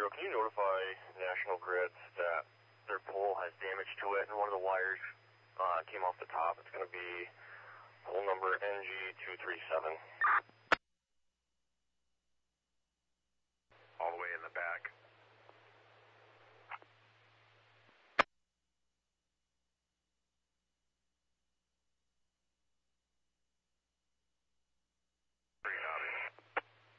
can you notify National Grid that their pole has damage to it and one of the wires came off the top? It's going to be pole number NG237.